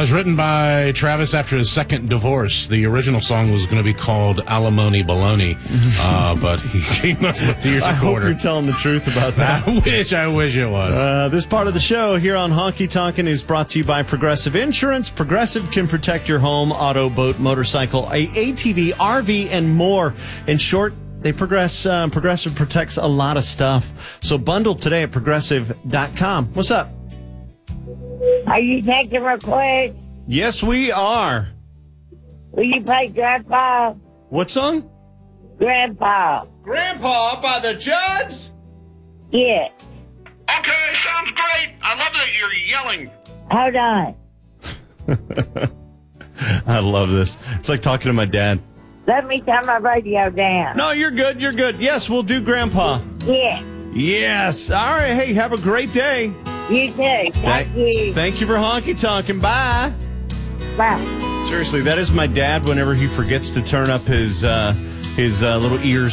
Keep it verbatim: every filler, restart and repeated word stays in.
was written by Travis after his second divorce. The original song was going to be called Alimony Baloney, uh, but he came up with Here's a I Quarter. hope you're telling the truth about that. I wish, I wish it was. Uh, this part of the show here on Honky Tonkin' is brought to you by Progressive Insurance. Progressive can protect your home, auto, boat, motorcycle, A T V, R V, and more. In short, They progress. Uh, Progressive protects a lot of stuff. So bundle today at progressive dot com. What's up? Are you taking requests? Yes, we are. Will you play Grandpa? What song? Grandpa. Grandpa by the Judds? Yeah. Okay, sounds great. I love that you're yelling. Hold on. I love this. It's like talking to my dad. Let me turn my radio down. No, you're good. You're good. Yes, we'll do Grandpa. Yeah. Yes. All right. Hey, have a great day. You too. Thank Thank you. Thank you for honky tonkin'. Bye. Bye. Seriously, that is my dad whenever he forgets to turn up his uh, his uh, little ears